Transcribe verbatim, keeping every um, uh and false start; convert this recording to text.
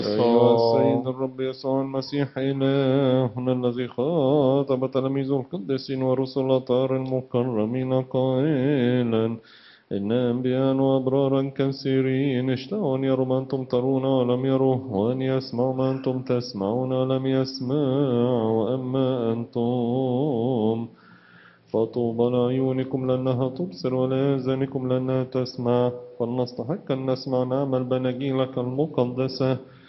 أيها السيد الصلاة. الرب يسوع المسيح إلهنا الذي خاطب تلاميذ القديسين ورسل الأطهار المكرمين قائلا إن أنبياء وأبرارا كثيرين اشتهوا أن يروا ما أنتم ترون ولم يروا وأن يسمعوا ما أنتم تسمعون ولم يسمعوا أما أنتم فطوبى لعيونكم لأنها تبصر ولآذانكم لأنها تسمع فلنستحق أن نسمع نعمل بنجيلك المقدسة